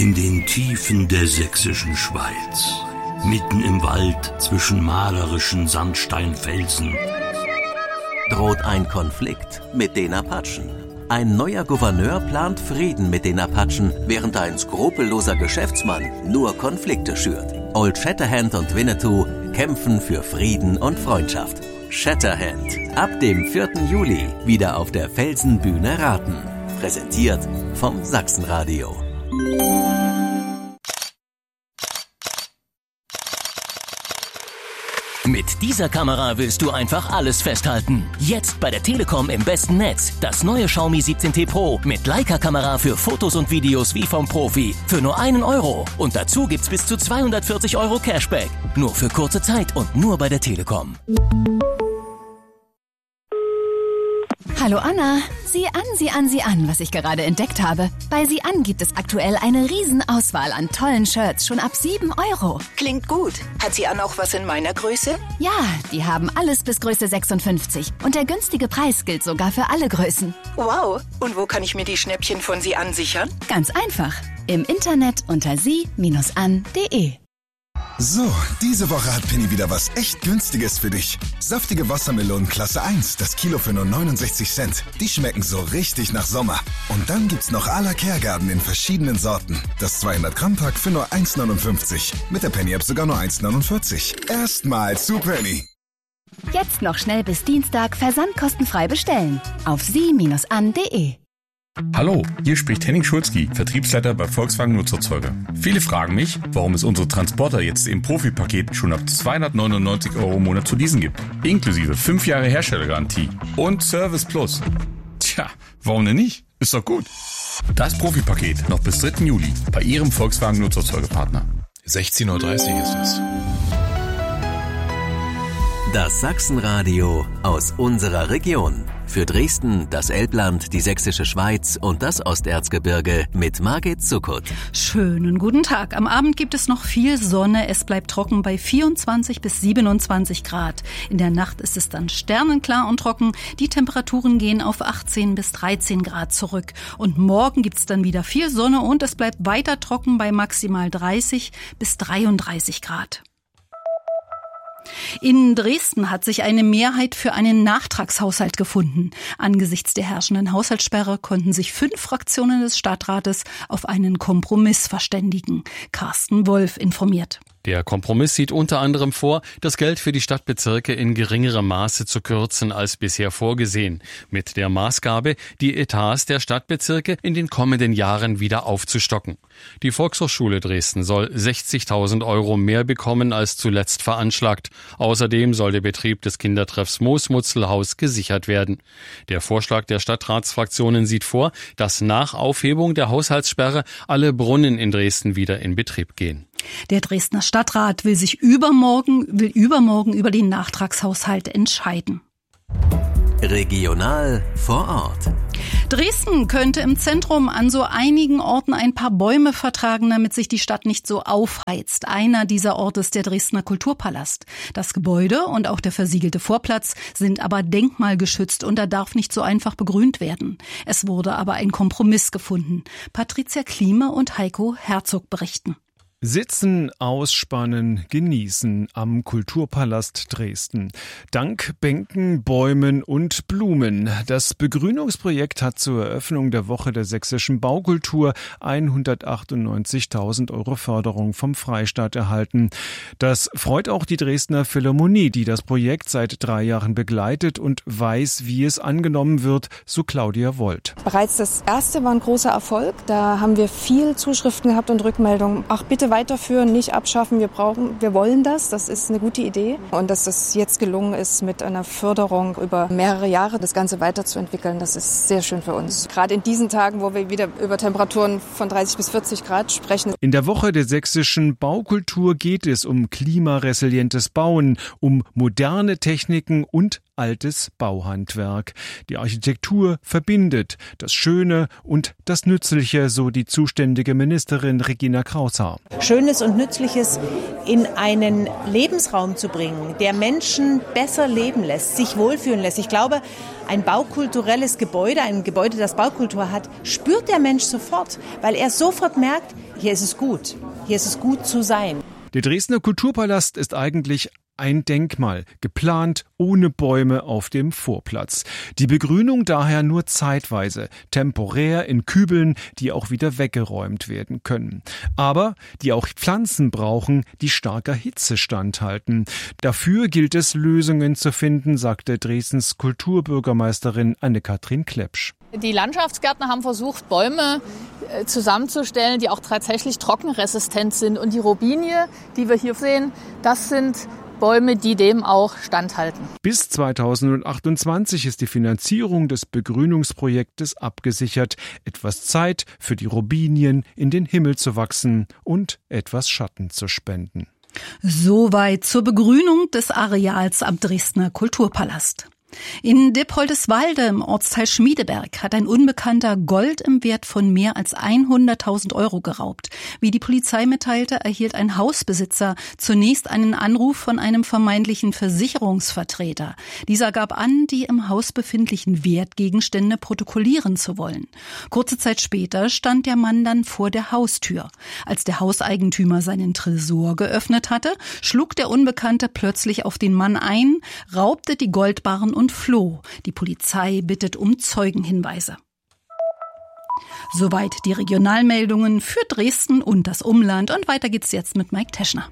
In den Tiefen der sächsischen Schweiz, mitten im Wald zwischen malerischen Sandsteinfelsen, droht ein Konflikt mit den Apachen. Ein neuer Gouverneur plant Frieden mit den Apachen, während ein skrupelloser Geschäftsmann nur Konflikte schürt. Old Shatterhand und Winnetou kämpfen für Frieden und Freundschaft. Shatterhand, ab dem 4. Juli wieder auf der Felsenbühne Raten. Präsentiert vom Sachsenradio. Mit dieser Kamera willst du einfach alles festhalten. Jetzt bei der Telekom im besten Netz. Das neue Xiaomi 17T Pro mit Leica-Kamera für Fotos und Videos wie vom Profi. Für nur 1 Euro. Und dazu gibt's bis zu 240 Euro Cashback. Nur für kurze Zeit und nur bei der Telekom. Hallo Anna, sieh an, was ich gerade entdeckt habe. Bei Sieh an gibt es aktuell eine Riesenauswahl an tollen Shirts, schon ab 7 Euro. Klingt gut. Hat Sieh an auch was in meiner Größe? Ja, die haben alles bis Größe 56. Und der günstige Preis gilt sogar für alle Größen. Wow. Und wo kann ich mir die Schnäppchen von Sieh an sichern? Ganz einfach. Im Internet unter sie-an.de. So, diese Woche hat Penny wieder was echt Günstiges für dich. Saftige Wassermelonen Klasse 1, das Kilo für nur 69 Cent. Die schmecken so richtig nach Sommer. Und dann gibt's noch à la Kergarten in verschiedenen Sorten. Das 200-Gramm-Pack für nur 1,59. Mit der Penny-App sogar nur 1,49. Erstmal zu Penny. Jetzt noch schnell bis Dienstag versandkostenfrei bestellen. Auf sie-an.de. Hallo, hier spricht Henning Schulzki, Vertriebsleiter bei Volkswagen Nutzerzeuger. Viele fragen mich, warum es unsere Transporter jetzt im Profipaket schon ab 299 € im Monat zu leasen gibt. Inklusive 5 Jahre Herstellergarantie und Service Plus. Tja, warum denn nicht? Ist doch gut. Das Profipaket noch bis 3. Juli bei Ihrem Volkswagen Nutzerzeugerpartner. 16:30 Uhr ist es. Das Sachsenradio aus unserer Region. Für Dresden, das Elbland, die Sächsische Schweiz und das Osterzgebirge mit Margit Zuckert. Schönen guten Tag. Am Abend gibt es noch viel Sonne. Es bleibt trocken bei 24 bis 27 Grad. In der Nacht ist es dann sternenklar und trocken. Die Temperaturen gehen auf 18 bis 13 Grad zurück. Und morgen gibt's dann wieder viel Sonne und es bleibt weiter trocken bei maximal 30 bis 33 Grad. In Dresden hat sich eine Mehrheit für einen Nachtragshaushalt gefunden. Angesichts der herrschenden Haushaltssperre konnten sich 5 Fraktionen des Stadtrates auf einen Kompromiss verständigen. Carsten Wolf informiert. Der Kompromiss sieht unter anderem vor, das Geld für die Stadtbezirke in geringerem Maße zu kürzen als bisher vorgesehen, mit der Maßgabe, die Etats der Stadtbezirke in den kommenden Jahren wieder aufzustocken. Die Volkshochschule Dresden soll 60.000 € mehr bekommen als zuletzt veranschlagt. Außerdem soll der Betrieb des Kindertreffs Moosmutzelhaus gesichert werden. Der Vorschlag der Stadtratsfraktionen sieht vor, dass nach Aufhebung der Haushaltssperre alle Brunnen in Dresden wieder in Betrieb gehen. Der Dresdner Stadtrat will übermorgen über den Nachtragshaushalt entscheiden. Regional vor Ort. Dresden könnte im Zentrum an so einigen Orten ein paar Bäume vertragen, damit sich die Stadt nicht so aufheizt. Einer dieser Orte ist der Dresdner Kulturpalast. Das Gebäude und auch der versiegelte Vorplatz sind aber denkmalgeschützt und er darf nicht so einfach begrünt werden. Es wurde aber ein Kompromiss gefunden. Patricia Klime und Heiko Herzog berichten. Sitzen, ausspannen, genießen am Kulturpalast Dresden. Dank Bänken, Bäumen und Blumen. Das Begrünungsprojekt hat zur Eröffnung der Woche der sächsischen Baukultur 198.000 € Förderung vom Freistaat erhalten. Das freut auch die Dresdner Philharmonie, die das Projekt seit 3 Jahren begleitet und weiß, wie es angenommen wird, so Claudia Wold. Bereits das erste war ein großer Erfolg. Da haben wir viel Zuschriften gehabt und Rückmeldungen. Ach, bitte weiterführen, nicht abschaffen. Wir wollen das. Das ist eine gute Idee. Und dass es jetzt gelungen ist, mit einer Förderung über mehrere Jahre das Ganze weiterzuentwickeln, das ist sehr schön für uns. Gerade in diesen Tagen, wo wir wieder über Temperaturen von 30 bis 40 Grad sprechen. In der Woche der sächsischen Baukultur geht es um klimaresilientes Bauen, um moderne Techniken und altes Bauhandwerk. Die Architektur verbindet das Schöne und das Nützliche, so die zuständige Ministerin Regina Kraushaar. Schönes und Nützliches in einen Lebensraum zu bringen, der Menschen besser leben lässt, sich wohlfühlen lässt. Ich glaube, ein baukulturelles Gebäude, ein Gebäude, das Baukultur hat, spürt der Mensch sofort, weil er sofort merkt, hier ist es gut zu sein. Der Dresdner Kulturpalast ist eigentlich ein Denkmal, geplant ohne Bäume auf dem Vorplatz. Die Begrünung daher nur zeitweise, temporär in Kübeln, die auch wieder weggeräumt werden können. Aber die auch Pflanzen brauchen, die starker Hitze standhalten. Dafür gilt es, Lösungen zu finden, sagte Dresdens Kulturbürgermeisterin Anne-Kathrin Klepsch. Die Landschaftsgärtner haben versucht, Bäume zusammenzustellen, die auch tatsächlich trockenresistent sind. Und die Robinie, die wir hier sehen, das sind Bäume, die dem auch standhalten. Bis 2028 ist die Finanzierung des Begrünungsprojektes abgesichert. Etwas Zeit für die Robinien in den Himmel zu wachsen und etwas Schatten zu spenden. Soweit zur Begrünung des Areals am Dresdner Kulturpalast. In Dippoldeswalde im Ortsteil Schmiedeberg hat ein Unbekannter Gold im Wert von mehr als 100.000 € geraubt. Wie die Polizei mitteilte, erhielt ein Hausbesitzer zunächst einen Anruf von einem vermeintlichen Versicherungsvertreter. Dieser gab an, die im Haus befindlichen Wertgegenstände protokollieren zu wollen. Kurze Zeit später stand der Mann dann vor der Haustür. Als der Hauseigentümer seinen Tresor geöffnet hatte, schlug der Unbekannte plötzlich auf den Mann ein, raubte die Goldbarren und floh. Die Polizei bittet um Zeugenhinweise. Soweit die Regionalmeldungen für Dresden und das Umland. Und weiter geht's jetzt mit Mike Teschner.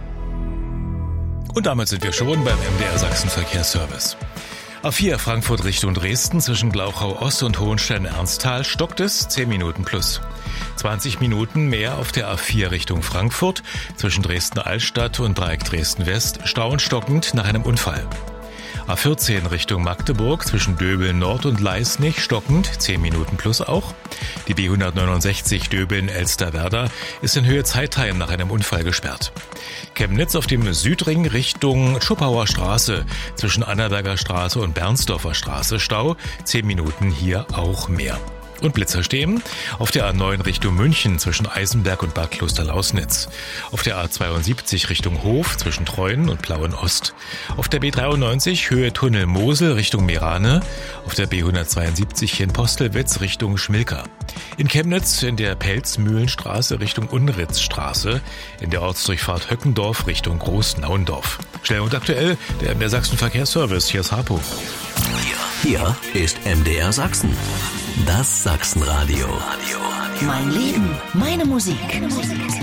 Und damit sind wir schon beim MDR Sachsen Verkehrsservice. A4 Frankfurt Richtung Dresden zwischen Glauchau-Ost und Hohenstein-Ernsthal stockt es 10 Minuten plus. 20 Minuten mehr auf der A4 Richtung Frankfurt zwischen Dresden-Altstadt und Dreieck Dresden-West Stau und stockend nach einem Unfall. A14 Richtung Magdeburg zwischen Döbeln Nord und Leisnig stockend, 10 Minuten plus auch. Die B169 Döbeln-Elsterwerda ist in Höhe Zeitheim nach einem Unfall gesperrt. Chemnitz auf dem Südring Richtung Schuppauer Straße zwischen Annaberger Straße und Bernsdorfer Straße Stau, 10 Minuten hier auch mehr. Und Blitzer stehen auf der A9 Richtung München zwischen Eisenberg und Bad Klosterlausnitz. Auf der A72 Richtung Hof zwischen Treuen und Plauen-Ost. Auf der B93 Höhe Tunnel Mosel Richtung Merane. Auf der B172 in Postelwitz Richtung Schmilka. In Chemnitz in der Pelzmühlenstraße Richtung Unritzstraße. In der Ortsdurchfahrt Höckendorf Richtung Großnauendorf. Schnell und aktuell der MDR Sachsen Verkehrsservice. Hier ist Harpo. Hier ist MDR Sachsen. Das Sachsenradio. Mein Leben, meine Musik.